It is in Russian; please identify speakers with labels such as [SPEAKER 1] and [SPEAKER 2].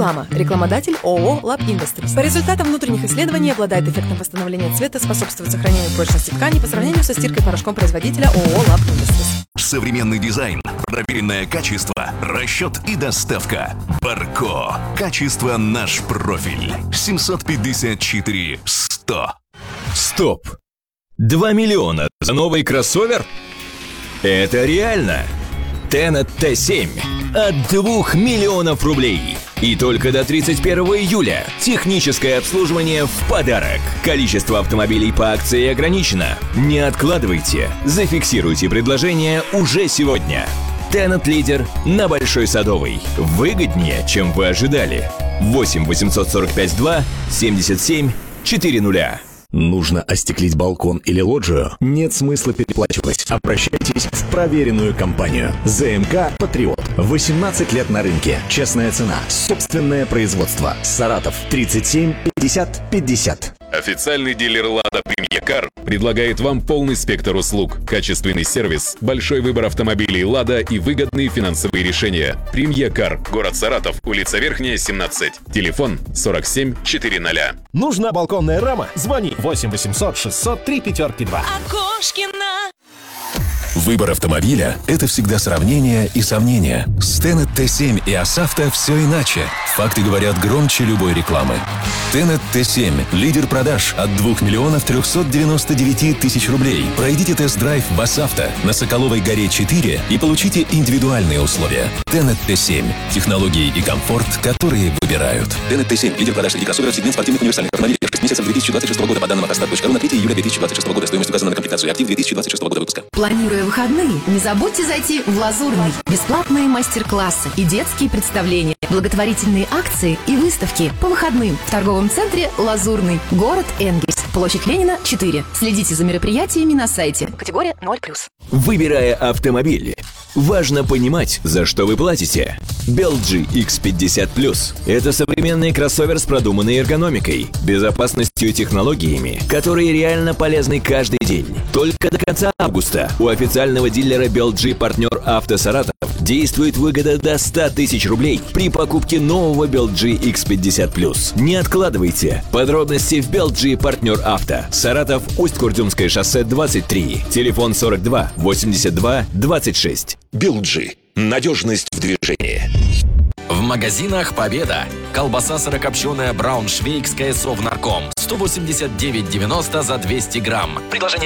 [SPEAKER 1] Реклама. Рекламодатель ООО Lab Industries. По результатам внутренних исследований обладает эффектом восстановления цвета, способствует сохранению прочности ткани по сравнению со стиркой порошком производителя ООО Lab Industries.
[SPEAKER 2] Современный дизайн, проверенное качество, расчет и доставка. Барко. Качество наш профиль. 754 100.
[SPEAKER 3] Стоп! 2 миллиона за новый кроссовер? Это реально! Tenet T7 от 2 миллионов рублей. И только до 31 июля. Техническое обслуживание в подарок. Количество автомобилей по акции ограничено. Не откладывайте. Зафиксируйте предложение уже сегодня. Tenet лидер на Большой Садовой. Выгоднее, чем вы ожидали. 8 845 2 77 400.
[SPEAKER 4] Нужно остеклить балкон или лоджию? Нет смысла переплачивать. Обращайтесь в проверенную компанию. ЗМК «Патриот». 18 лет на рынке. Честная цена. Собственное производство. Саратов. 37 50 50.
[SPEAKER 5] Официальный дилер «Лада Премьер Кар» предлагает вам полный спектр услуг, качественный сервис, большой выбор автомобилей «Лада» и выгодные финансовые решения. Премьер Кар, город Саратов, улица Верхняя, 17. Телефон 47 400.
[SPEAKER 6] Нужна балконная рама? Звони 8 800 603 5-2.
[SPEAKER 7] Окошкина.
[SPEAKER 2] Выбор автомобиля – это всегда сравнение и сомнения. С Tenet T7 и Асавто все иначе. Факты говорят громче любой рекламы. Tenet T7 – лидер продаж от 2 миллионов 399 тысяч рублей. Пройдите тест-драйв в Асавто на Соколовой горе 4 и получите индивидуальные условия. Tenet T7 – технологии и комфорт, которые выбирают. Tenet T7 – лидер продаж среди кроссоверов, сегмент спортивных универсальных автомобилей. 6 месяцев 2026 года по данным Автостат.ру на 3 июля 2026 года. Стоимость указана на комплектацию актив 2026 года выпуска.
[SPEAKER 8] Планируя выходные, не забудьте зайти в Лазурный. Бесплатные мастер-классы и детские представления, благотворительные акции и выставки по выходным в торговом центре «Лазурный», город Энгельс, площадь Ленина, 4. Следите за мероприятиями на сайте. Категория 0+.
[SPEAKER 3] Выбирая автомобиль, важно понимать, за что вы платите. Belgy X50+. Это современный кроссовер с продуманной эргономикой, безопасностью и технологиями, которые реально полезны каждый день. Только до конца августа у официального дилера Belgy партнер Авто Саратов действует выгода до 100 тысяч рублей при покупке нового Belgy X50+. Не откладывайте. Подробности в Belgy партнер Авто. Саратов, Усть-Курдюмское шоссе 23. Телефон 42 82 26.
[SPEAKER 2] Belgy. Надежность в движении.
[SPEAKER 9] В магазинах «Победа». Колбаса сырокопченая брауншвейгская совнарком. 189,90 за 200 грамм. Предложение